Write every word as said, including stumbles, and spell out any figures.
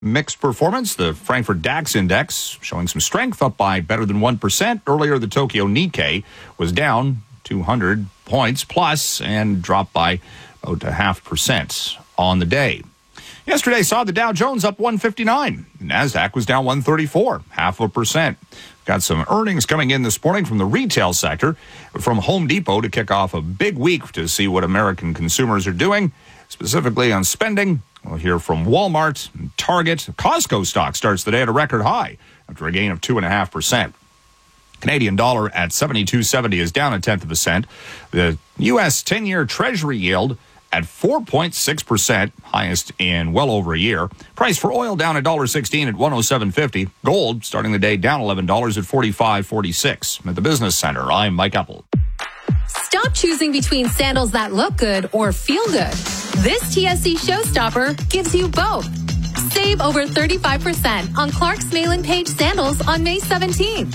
Mixed performance. The Frankfurt DAX index showing some strength, up by better than one percent. Earlier, the Tokyo Nikkei was down two hundred points plus and dropped by about a half percent on the day. Yesterday saw the Dow Jones up one fifty-nine. NASDAQ was down one thirty-four, half a percent. Got some earnings coming in this morning from the retail sector, from Home Depot to kick off a big week to see what American consumers are doing, specifically on spending. We'll hear from Walmart, Target. Costco stock starts the day at a record high after a gain of two point five percent. Canadian dollar at seventy-two seventy is down a tenth of a cent. The U S ten-year Treasury yield at four point six percent, highest in well over a year. Price for oil down one dollar sixteen at one oh seven fifty. Gold starting the day down eleven dollars at forty-five forty-six. At the Business Center, I'm Mike Apple. Stop choosing between sandals that look good or feel good. This T S C Showstopper gives you both. Save over thirty-five percent on Clark's mailing page sandals on May seventeenth.